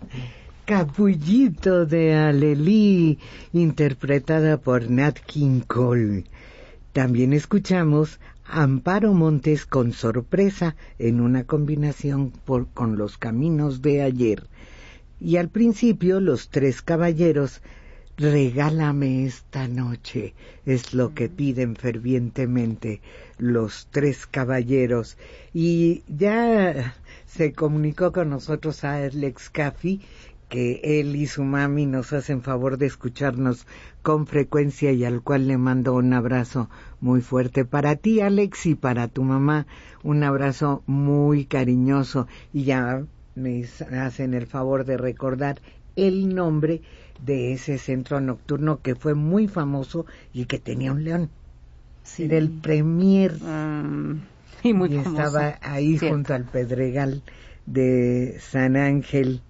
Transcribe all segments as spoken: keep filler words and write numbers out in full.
Capullito de Alelí, interpretada por Nat King Cole. También escuchamos Amparo Montes con Sorpresa, en una combinación por, con Los Caminos de Ayer. Y al principio, Los Tres Caballeros, Regálame esta noche, es lo que piden fervientemente Los Tres Caballeros. Y ya se comunicó con nosotros a Alex Caffi, que él y su mami nos hacen favor de escucharnos con frecuencia y al cual le mando un abrazo muy fuerte. Para ti, Alex, y para tu mamá, un abrazo muy cariñoso. Y ya me hacen el favor de recordar el nombre de ese centro nocturno que fue muy famoso y que tenía un león. Sí. Era el Premier. Um, y muy y famoso. Estaba ahí Cierto. Junto al Pedregal de San Ángel.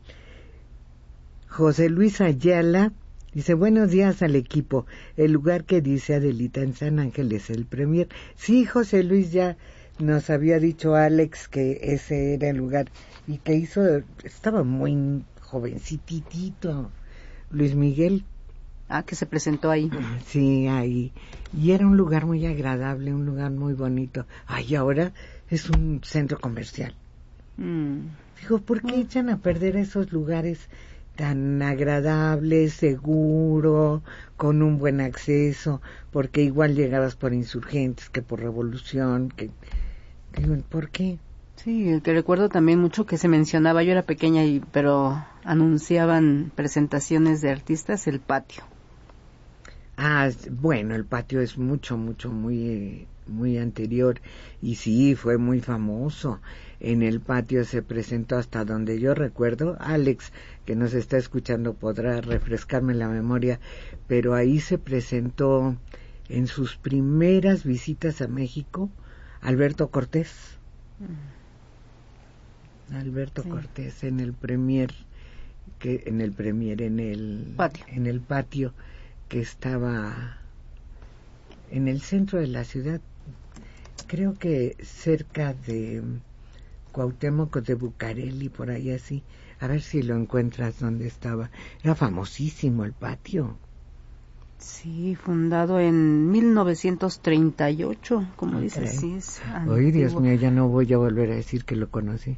José Luis Ayala dice, buenos días al equipo. El lugar que dice Adelita en San Ángel es el Premier. Sí, José Luis, ya nos había dicho Alex que ese era el lugar y que hizo, estaba muy jovencitito Luis Miguel. Ah, que se presentó ahí. Sí, ahí. Y era un lugar muy agradable, un lugar muy bonito. Ay, ahora es un centro comercial. Mm. Digo, ¿por qué echan a perder esos lugares tan agradables, seguro, con un buen acceso? Porque igual llegabas por Insurgentes que por Revolución, que digo, ¿por qué? Sí, el que recuerdo también mucho que se mencionaba, yo era pequeña y pero anunciaban presentaciones de artistas, el patio. Ah, bueno, el patio es mucho, mucho, muy, muy anterior y sí, fue muy famoso. En el patio se presentó hasta donde yo recuerdo, Alex, que nos está escuchando, podrá refrescarme la memoria, pero ahí se presentó en sus primeras visitas a México Alberto Cortés. Mm. Alberto sí. Cortés en el premier, que en el premier, en el patio. en el patio que estaba en el centro de la ciudad, creo que cerca de Cuauhtémoc de Bucareli, por ahí así. A ver si lo encuentras donde estaba. Era famosísimo el patio. Sí, fundado en mil novecientos treinta y ocho, como okay. dices, sí es antiguo. Ay, Dios mío, ya no voy a volver a decir que lo conocí.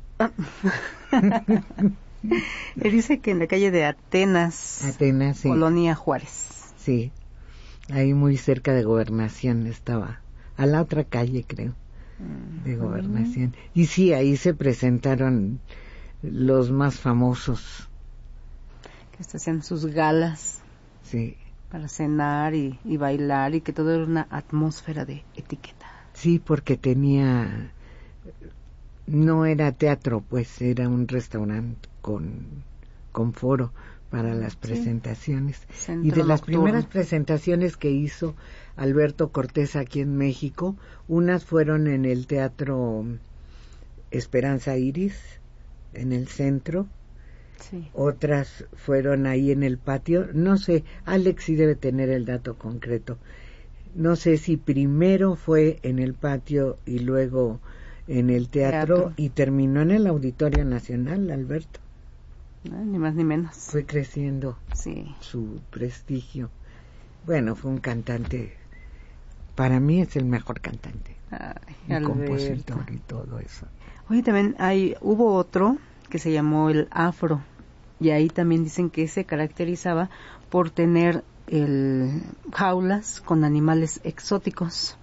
Él dice que en la calle de Atenas, Atenas, sí. Colonia Juárez. Sí, ahí muy cerca de Gobernación estaba, a la otra calle creo, de Gobernación. Uh-huh. Y sí, ahí se presentaron los más famosos. Que hasta hacían sus galas. Sí. Para cenar y, y bailar y que todo era una atmósfera de etiqueta. Sí, porque tenía, no era teatro, pues era un restaurante con, con foro para las presentaciones. Sí. Y de nocturno. las primeras presentaciones que hizo Alberto Cortés aquí en México, unas fueron en el Teatro Esperanza Iris, en el centro, sí. Otras fueron ahí en el patio, no sé, Alex sí debe tener el dato concreto, no sé si primero fue en el patio y luego en el teatro, teatro. Y terminó en el Auditorio Nacional, Alberto. No, ni más ni menos. Fue creciendo sí. su prestigio. Bueno, fue un cantante, para mí es el mejor cantante. Ay, y Alberto. Compositor y todo eso. Oye, también hay, hubo otro que se llamó el Afro, y ahí también dicen que se caracterizaba por tener el, jaulas con animales exóticos.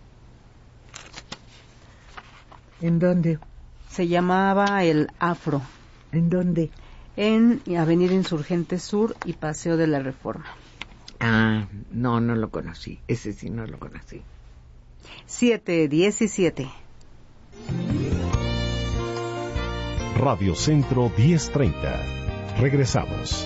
¿En dónde? Se llamaba el Afro. ¿En dónde? En Avenida Insurgente Sur y Paseo de la Reforma. Ah, no, no lo conocí. Ese sí no lo conocí. siete diecisiete. Radio Centro diez treinta. Regresamos.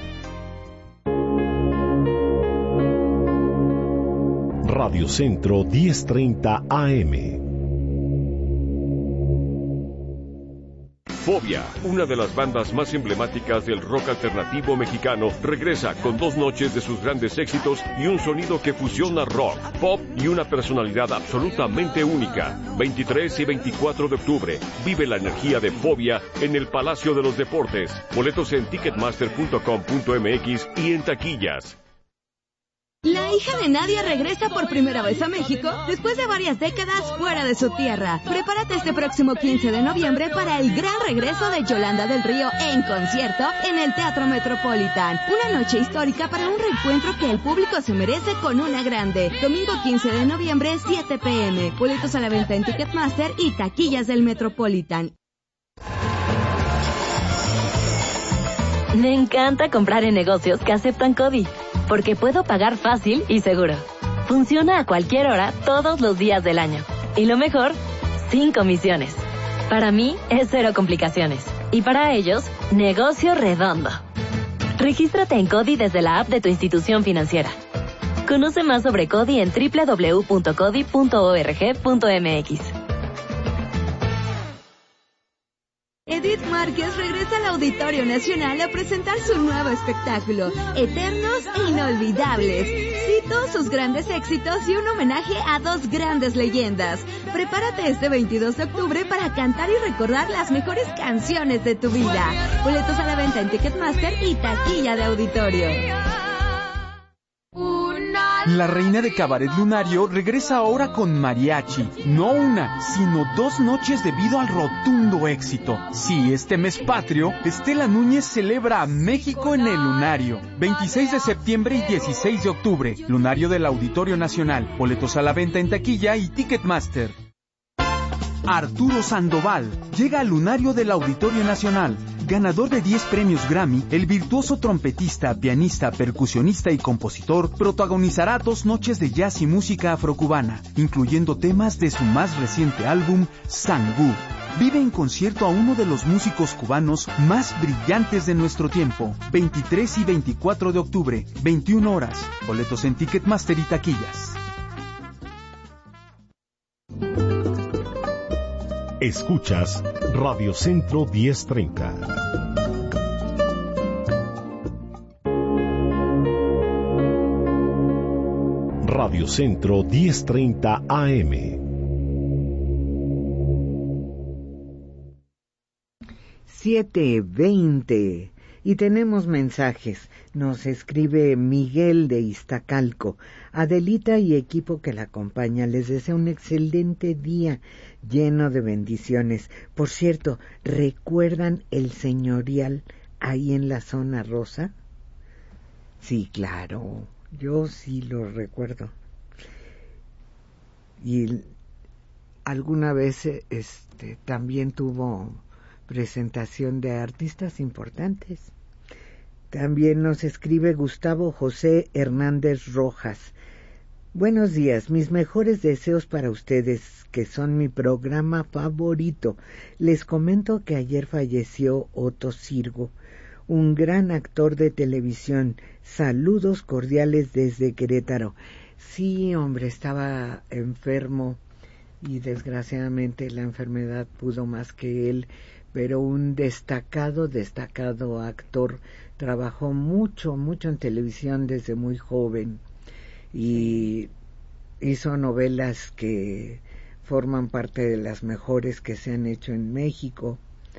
Radio Centro diez treinta A M. Fobia, una de las bandas más emblemáticas del rock alternativo mexicano, regresa con dos noches de sus grandes éxitos y un sonido que fusiona rock, pop y una personalidad absolutamente única. veintitrés y veinticuatro de octubre, vive la energía de Fobia en el Palacio de los Deportes. Boletos en ticketmaster punto com punto m x y en taquillas. La hija de Nadia regresa por primera vez a México después de varias décadas fuera de su tierra. Prepárate este próximo quince de noviembre para el gran regreso de Yolanda del Río en concierto en el Teatro Metropolitan. Una noche histórica para un reencuentro que el público se merece con una grande. Domingo quince de noviembre, siete p m Boletos a la venta en Ticketmaster y taquillas del Metropolitan. Me encanta comprar en negocios que aceptan CODI, porque puedo pagar fácil y seguro. Funciona a cualquier hora, todos los días del año. Y lo mejor, sin comisiones. Para mí, es cero complicaciones. Y para ellos, negocio redondo. Regístrate en CODI desde la app de tu institución financiera. Conoce más sobre CODI en doble u doble u doble u punto codi punto org punto m x. Edith Márquez regresa al Auditorio Nacional a presentar su nuevo espectáculo, Eternos e Inolvidables. Cito sus grandes éxitos y un homenaje a dos grandes leyendas. Prepárate este veintidós de octubre para cantar y recordar las mejores canciones de tu vida. Boletos a la venta en Ticketmaster y taquilla de auditorio. La reina de Cabaret Lunario regresa ahora con mariachi. No una, sino dos noches debido al rotundo éxito. Sí, este mes patrio, Estela Núñez celebra a México en el Lunario. veintiséis de septiembre y dieciséis de octubre. Lunario del Auditorio Nacional. Boletos a la venta en taquilla y Ticketmaster. Arturo Sandoval llega al Lunario del Auditorio Nacional. Ganador de diez premios Grammy, el virtuoso trompetista, pianista, percusionista y compositor protagonizará dos noches de jazz y música afrocubana, incluyendo temas de su más reciente álbum, Sangú. Vive en concierto a uno de los músicos cubanos más brillantes de nuestro tiempo. veintitrés y veinticuatro de octubre, veintiuna horas. Boletos en Ticketmaster y taquillas. Escuchas Radio Centro diez treinta. Radio Centro diez treinta A M. siete veinte. Y tenemos mensajes. Nos escribe Miguel de Iztacalco. Adelita y equipo que la acompaña les desea un excelente día lleno de bendiciones. Por cierto, ¿recuerdan el señorial ahí en la zona rosa? Sí, claro, yo sí lo recuerdo. Y alguna vez este también tuvo presentación de artistas importantes. También nos escribe Gustavo José Hernández Rojas. Buenos días, mis mejores deseos para ustedes, que son mi programa favorito. Les comento que ayer falleció Otto Sirgo, un gran actor de televisión. Saludos cordiales desde Querétaro. Sí, hombre, estaba enfermo y desgraciadamente la enfermedad pudo más que él, pero un destacado, destacado actor. Trabajó mucho, mucho en televisión desde muy joven y hizo novelas que forman parte de las mejores que se han hecho en México.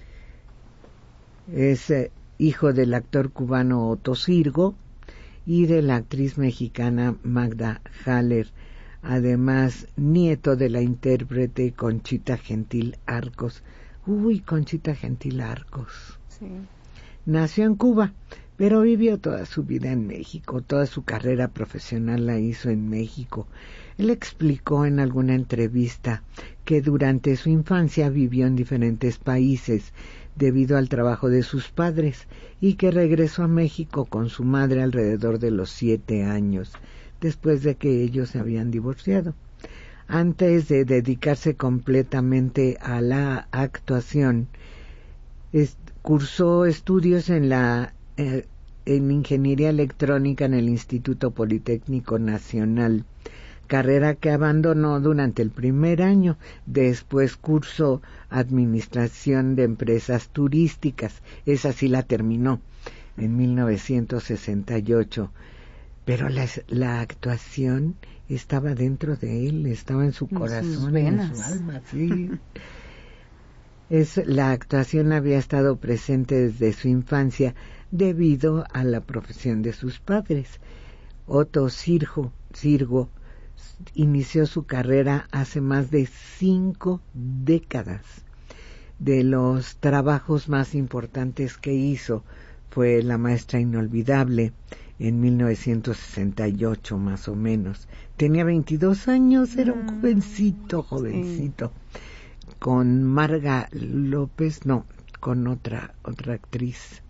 Es eh, hijo del actor cubano Otto Sirgo y de la actriz mexicana Magda Haller, además nieto de la intérprete Conchita Gentil Arcos. Uy, Conchita Gentil Arcos. Sí. Nació en Cuba, pero vivió toda su vida en México, toda su carrera profesional la hizo en México. Él explicó en alguna entrevista que durante su infancia vivió en diferentes países debido al trabajo de sus padres y que regresó a México con su madre alrededor de los siete años, después de que ellos se habían divorciado. Antes de dedicarse completamente a la actuación, es, cursó estudios en la eh, en ingeniería electrónica en el Instituto Politécnico Nacional. carrera que abandonó durante el primer año. Después cursó Administración de Empresas Turísticas. Esa sí la terminó en mil novecientos sesenta y ocho. Pero la, la actuación estaba dentro de él, estaba en su corazón, en su alma, sí. Es, la actuación había estado presente desde su infancia debido a la profesión de sus padres. Otto Sirgo, Sirgo inició su carrera hace más de cinco décadas. De los trabajos más importantes que hizo fue La Maestra Inolvidable en mil novecientos sesenta y ocho más o menos. Tenía veintidós años, era un jovencito, jovencito. Sí. Con Marga López, no, con otra otra actriz.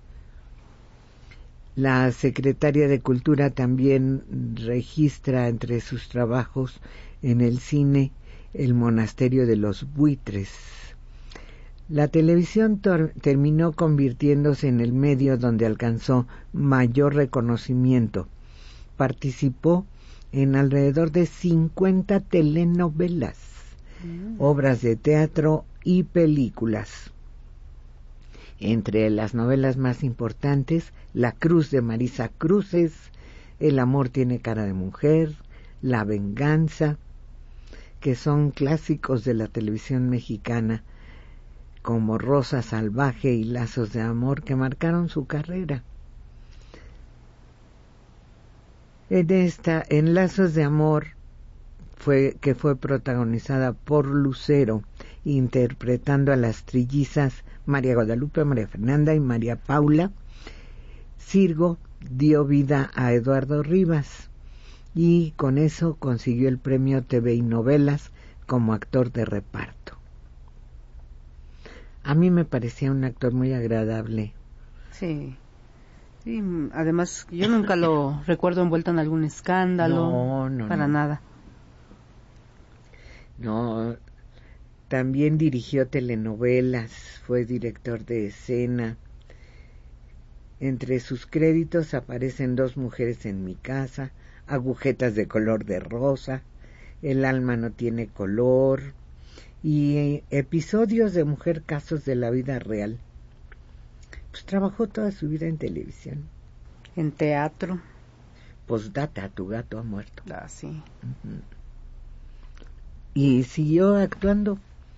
La secretaria de Cultura también registra entre sus trabajos en el cine El Monasterio de los Buitres. La televisión tor- terminó convirtiéndose en el medio donde alcanzó mayor reconocimiento. Participó en alrededor de cincuenta telenovelas, mm. obras de teatro y películas. Entre las novelas más importantes, La Cruz de Marisa Cruces, El amor tiene cara de mujer, La venganza, que son clásicos de la televisión mexicana, como Rosa Salvaje y Lazos de Amor, que marcaron su carrera. En esta, en Lazos de Amor, fue, que fue protagonizada por Lucero, interpretando a las trillizas María Guadalupe, María Fernanda y María Paula, Sirgo dio vida a Eduardo Rivas y con eso consiguió el premio T V y Novelas como actor de reparto. A mí me parecía un actor muy agradable. Sí. Sí, además yo nunca lo recuerdo envuelto en algún escándalo. No, no, para no. nada. No, también dirigió telenovelas, fue director de escena. Entre sus créditos aparecen Dos mujeres en mi casa, Agujetas de color de rosa, El alma no tiene color y episodios de Mujer Casos de la vida real. Pues trabajó toda su vida en televisión. En teatro. Postdata, Tu gato ha muerto. Ah, sí. Uh-huh. Y siguió actuando.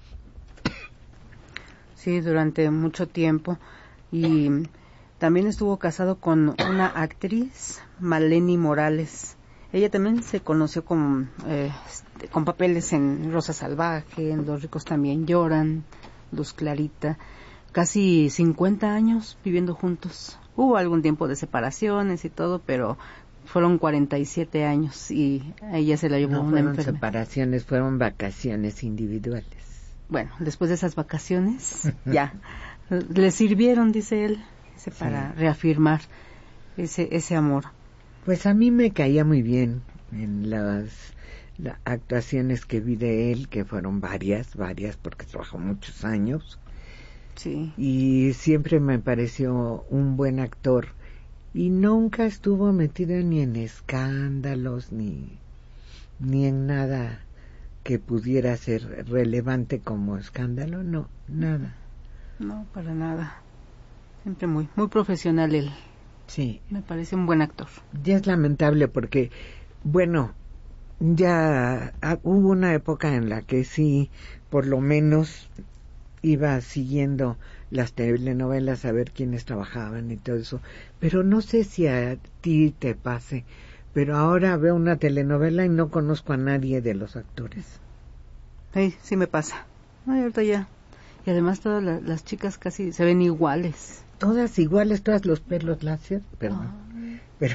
Sí, durante mucho tiempo. Y también estuvo casado con una actriz, Maleni Morales. Ella también se conoció con, eh, con papeles en Rosa Salvaje, en Los ricos también lloran, Luz Clarita. Casi cincuenta años viviendo juntos. Hubo algún tiempo de separaciones y todo, pero fueron cuarenta y siete años y a ella se la llevó no una fueron enfermedad. separaciones, fueron vacaciones individuales. Bueno, después de esas vacaciones, ya, le sirvieron, dice él, dice, para sí. reafirmar ese ese amor. Pues a mí me caía muy bien en las, las actuaciones que vi de él, que fueron varias, varias, porque trabajó muchos años. Sí. Y siempre me pareció un buen actor y nunca estuvo metido ni en escándalos ni ni en nada que pudiera ser relevante como escándalo, no, nada. No, para nada. Siempre muy muy profesional él. Sí. Me parece un buen actor. Ya es lamentable porque, bueno, ya ah, hubo una época en la que sí, por lo menos iba siguiendo las telenovelas a ver quiénes trabajaban y todo eso, pero no sé si a ti te pase, pero ahora veo una telenovela y no conozco a nadie de los actores. Sí, sí me pasa. Ay, ahorita ya. Y además todas la, las chicas casi se ven iguales. Todas iguales, todas los pelos lacios, perdón. Oh. Pero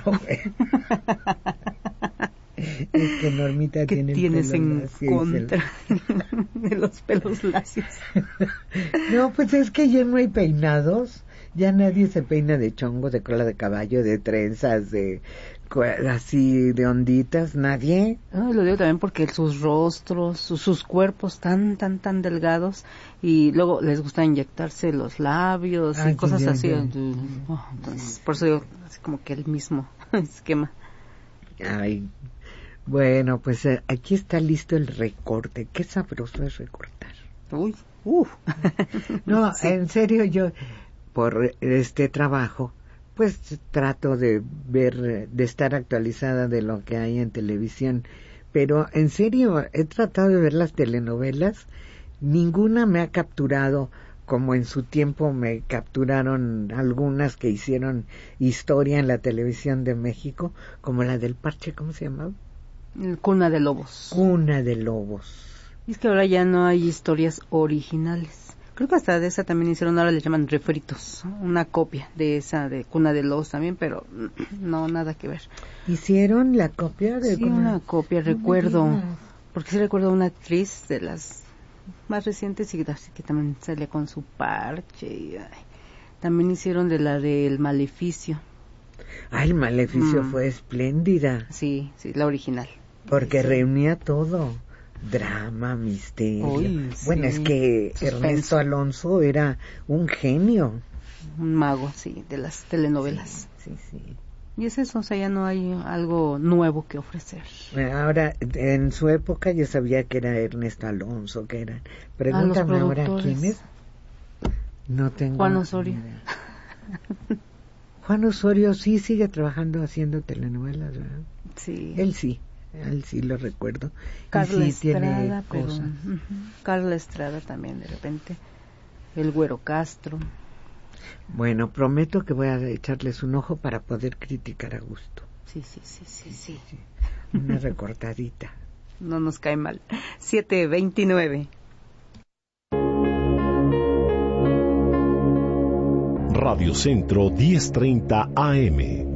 es que Normita ¿Qué tiene tienes el pelo en lacio contra el... de los pelos lacios? No, pues es que ya no hay peinados, ya nadie se peina de chongo, de cola de caballo, de trenzas, de así de onditas, nadie. No, lo digo también porque sus rostros, sus, sus cuerpos tan, tan, tan delgados y luego les gusta inyectarse los labios Ay, y cosas ya, así. ya. Oh, entonces, por eso digo, así como que el mismo esquema. Ay, Bueno, pues eh, aquí está listo el recorte. Qué sabroso es recortar. Uy, uh. No, Sí. en serio, yo por este trabajo, pues trato de ver, de estar actualizada de lo que hay en televisión. Pero en serio, he tratado de ver las telenovelas. Ninguna me ha capturado como en su tiempo me capturaron algunas que hicieron historia en la televisión de México, como la del Parche, ¿cómo se llamaba? Cuna de Lobos. Cuna de Lobos. Y es que ahora ya no hay historias originales. Creo que hasta de esa también hicieron, ahora le llaman refritos, una copia de esa de Cuna de Lobos también, pero no, nada que ver. ¿Hicieron la copia de Sí, Cuna? una copia, No recuerdo, me digas. porque sí recuerdo una actriz de las más recientes y así que también sale con su parche. Y, ay, también hicieron de la del Maleficio. Ah, el Maleficio Mm. fue espléndida, Sí, sí, la original. porque Sí. reunía todo. Drama, misterio. Uy, bueno, sí. es que Suspenso. Ernesto Alonso era un genio. Un mago, sí, de las telenovelas. Sí, sí. Y es eso, o sea, ya no hay algo nuevo que ofrecer. Ahora, en su época yo sabía que era Ernesto Alonso, que era. Pregúntame ahora quién es. No tengo. Juan Osorio. idea. Juan Osorio sí sigue trabajando haciendo telenovelas, ¿verdad? Sí. Él sí, él sí lo recuerdo. Carla y sí Estrada, tiene pero, cosas. ujú, Carla Estrada también de repente. El Güero Castro. Bueno, prometo que voy a echarles un ojo para poder criticar a gusto. Sí, sí, sí, sí, sí. Sí, una recortadita. No nos cae mal. siete veintinueve. Radio Centro diez treinta A M.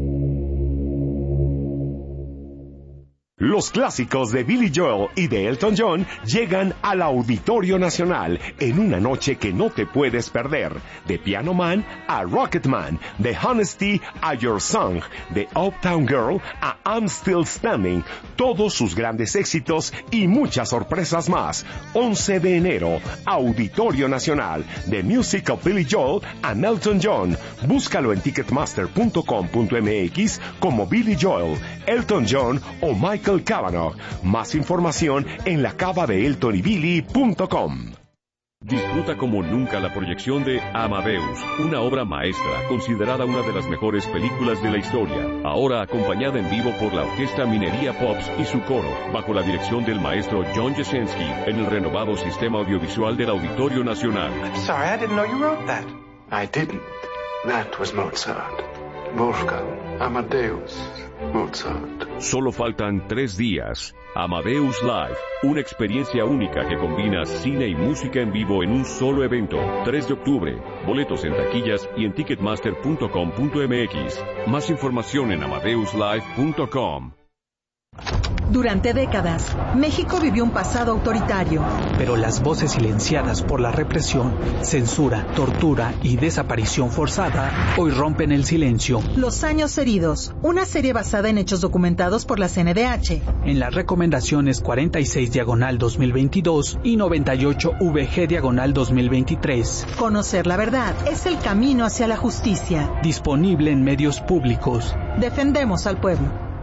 Los clásicos de Billy Joel y de Elton John llegan al Auditorio Nacional en una noche que no te puedes perder. De Piano Man a Rocket Man, de Honesty a Your Song, de Uptown Girl a I'm Still Standing, todos sus grandes éxitos y muchas sorpresas más. once de enero, Auditorio Nacional, de Music of Billy Joel a Elton John. Búscalo en ticketmaster punto com punto m x como Billy Joel, Elton John o Michael Cavanaugh. Más información en la cava de elton y billy punto com. Disfruta como nunca la proyección de Amadeus, una obra maestra considerada una de las mejores películas de la historia, ahora acompañada en vivo por la Orquesta Minería Pops y su coro, bajo la dirección del maestro John Jasinski, en el renovado sistema audiovisual del Auditorio Nacional. I'm sorry, I didn't know you wrote that. I didn't. That was Mozart. Wolfgang Amadeus Mozart. Solo faltan tres días. Amadeus Live, una experiencia única que combina cine y música en vivo en un solo evento. tres de octubre. Boletos en taquillas y en ticketmaster punto com punto m x. Más información en amadeus live punto com. Durante décadas, México vivió un pasado autoritario. Pero las voces silenciadas por la represión, censura, tortura y desaparición forzada hoy rompen el silencio. Los años heridos, una serie basada en hechos documentados por la C N D H. En las recomendaciones cuarenta y seis diagonal dos mil veintidós y noventa y ocho V G diagonal dos mil veintitrés. Conocer la verdad es el camino hacia la justicia. Disponible en medios públicos. Defendemos al pueblo.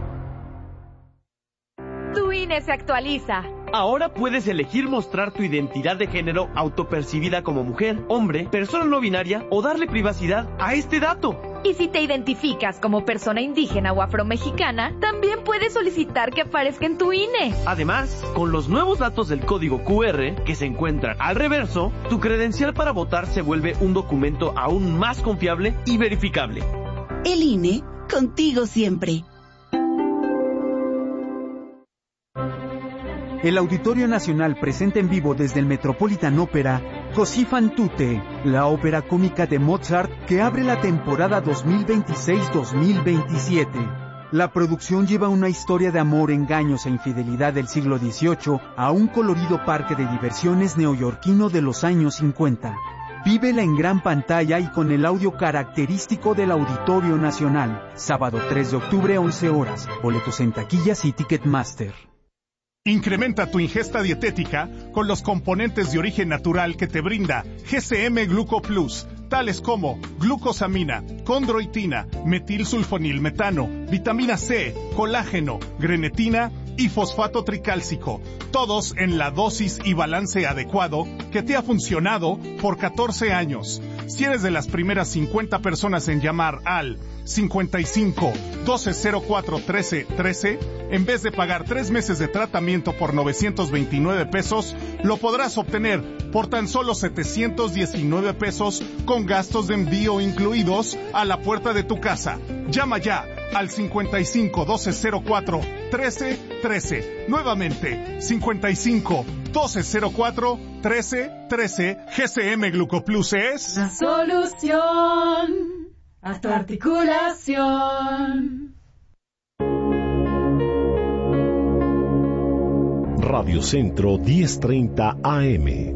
Tu I N E se actualiza. Ahora puedes elegir mostrar tu identidad de género autopercibida como mujer, hombre, persona no binaria o darle privacidad a este dato. Y si te identificas como persona indígena o afromexicana, también puedes solicitar que aparezca en tu I N E. Además, con los nuevos datos del código Q R que se encuentran al reverso, tu credencial para votar se vuelve un documento aún más confiable y verificable. El I N E, contigo siempre. El Auditorio Nacional presenta en vivo desde el Metropolitan Opera Così fan tutte, la ópera cómica de Mozart que abre la temporada dos mil veintiséis dos mil veintisiete. La producción lleva una historia de amor, engaños e infidelidad del siglo dieciocho a un colorido parque de diversiones neoyorquino de los años cincuenta. Vívela en gran pantalla y con el audio característico del Auditorio Nacional. Sábado tres de octubre, once horas. Boletos en taquillas y Ticketmaster. Incrementa tu ingesta dietética con los componentes de origen natural que te brinda G C M Gluco Plus, tales como glucosamina, condroitina, metilsulfonilmetano, vitamina C, colágeno, grenetina y fosfato tricálcico, todos en la dosis y balance adecuado que te ha funcionado por catorce años. Si eres de las primeras cincuenta personas en llamar al cincuenta y cinco, doce cero cuatro, trece trece, en vez de pagar tres meses de tratamiento por novecientos veintinueve pesos, lo podrás obtener por tan solo setecientos diecinueve pesos con gastos de envío incluidos a la puerta de tu casa. Llama ya al cincuenta y cinco, doce cero cuatro, trece trece. Nuevamente, cincuenta y cinco, doce cero cuatro, trece trece. G C M Glucoplus es la solución a tu articulación. Radio Centro diez treinta A M.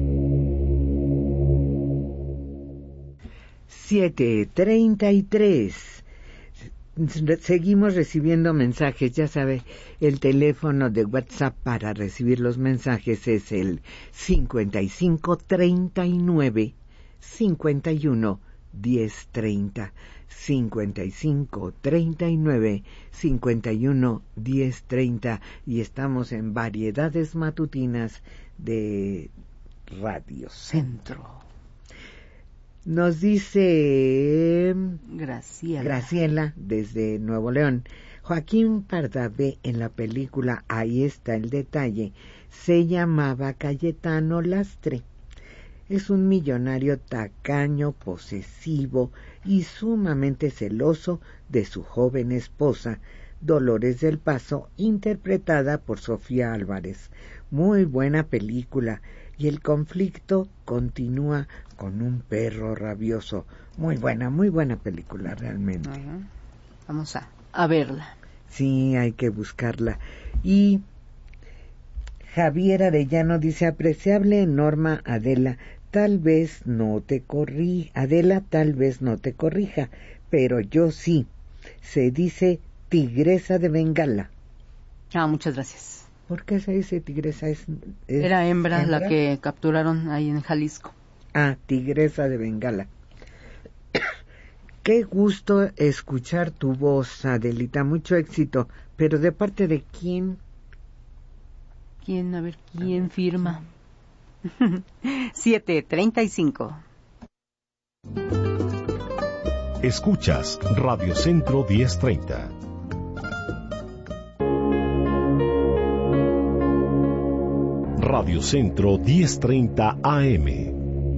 siete treinta y tres. Seguimos recibiendo mensajes, ya sabe, el teléfono de WhatsApp para recibir los mensajes es el cincuenta y cinco, treinta y nueve, cincuenta y uno, diez treinta, cincuenta y cinco, treinta y nueve, cincuenta y uno, diez treinta, y estamos en Variedades Matutinas de Radio Centro. Nos dice Graciela. Graciela desde Nuevo León. Joaquín Pardavé en la película Ahí está el detalle se llamaba Cayetano Lastre. Es un millonario tacaño, posesivo y sumamente celoso de su joven esposa, Dolores del Paso, interpretada por Sofía Álvarez. Muy buena película. Y el conflicto continúa con un perro rabioso. Muy buena, muy buena película realmente. Uh-huh. Vamos a, a verla. Sí, hay que buscarla. Y Javier Arellano dice, apreciable Norma Adela, tal vez no te corrí, Adela tal vez no te corrija, pero yo sí. Se dice tigresa de Bengala. Ah, muchas gracias. ¿Por qué se dice tigresa? ¿Es, es Era hembra, hembra la que capturaron ahí en Jalisco. Ah, tigresa de Bengala. Qué gusto escuchar tu voz, Adelita. Mucho éxito. Pero ¿de parte de quién? ¿Quién? A ver, ¿quién firma? siete treinta y cinco. Escuchas Radio Centro diez treinta. Radio Centro diez treinta A M.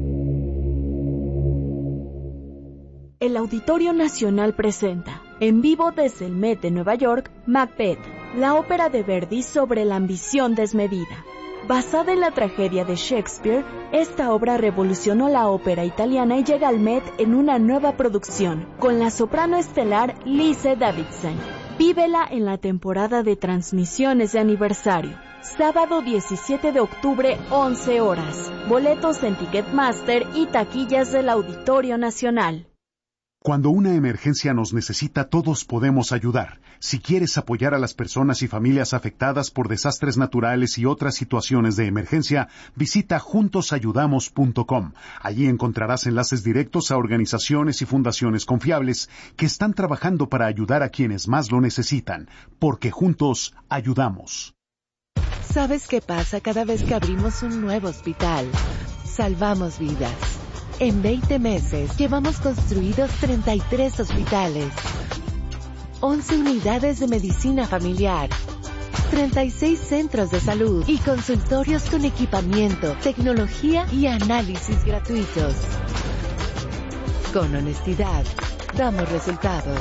El Auditorio Nacional presenta, en vivo desde el Met de Nueva York, Macbeth, la ópera de Verdi sobre la ambición desmedida. Basada en la tragedia de Shakespeare, esta obra revolucionó la ópera italiana y llega al Met en una nueva producción, con la soprano estelar Lise Davidson. Vívela en la temporada de transmisiones de aniversario. Sábado diecisiete de octubre, once horas. Boletos en Ticketmaster y taquillas del Auditorio Nacional. Cuando una emergencia nos necesita, todos podemos ayudar. Si quieres apoyar a las personas y familias afectadas por desastres naturales y otras situaciones de emergencia, visita juntos ayudamos punto com. Allí encontrarás enlaces directos a organizaciones y fundaciones confiables que están trabajando para ayudar a quienes más lo necesitan, porque juntos ayudamos. ¿Sabes qué pasa cada vez que abrimos un nuevo hospital? Salvamos vidas. En veinte meses llevamos construidos treinta y tres hospitales, once unidades de medicina familiar, treinta y seis centros de salud y consultorios con equipamiento, tecnología y análisis gratuitos. Con honestidad, damos resultados.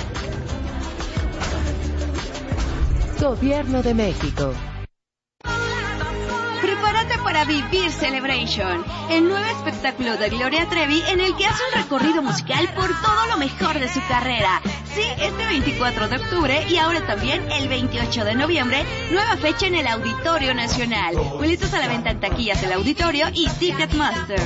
Gobierno de México. Prepárate para vivir Celebration, el nuevo espectáculo de Gloria Trevi en el que hace un recorrido musical por todo lo mejor de su carrera. Sí, este veinticuatro de octubre y ahora también el veintiocho de noviembre, nueva fecha en el Auditorio Nacional. Boletos a la venta en taquillas del auditorio y Ticketmaster.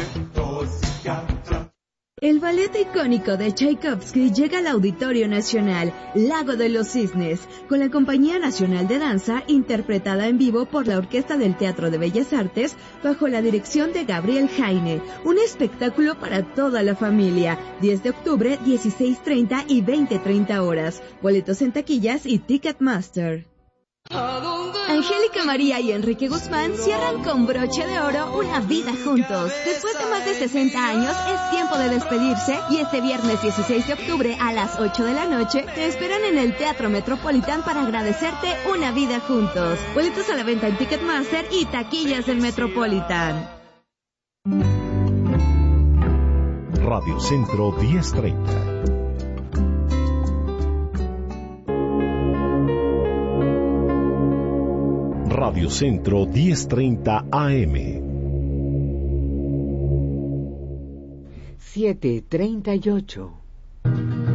El ballet icónico de Tchaikovsky llega al Auditorio Nacional, Lago de los Cisnes, con la Compañía Nacional de Danza, interpretada en vivo por la Orquesta del Teatro de Bellas Artes, bajo la dirección de Gabriel Jaine. Un espectáculo para toda la familia. diez de octubre, dieciséis treinta y veinte treinta horas. Boletos en taquillas y Ticketmaster. Angélica María y Enrique Guzmán cierran con broche de oro una vida juntos. Después de más de sesenta años, es tiempo de despedirse y este viernes dieciséis de octubre a las ocho de la noche te esperan en el Teatro Metropolitan para agradecerte una vida juntos. Boletos a la venta en Ticketmaster y taquillas del Metropolitan. Radio Centro diez treinta. Radio Centro diez treinta A M. siete treinta y ocho.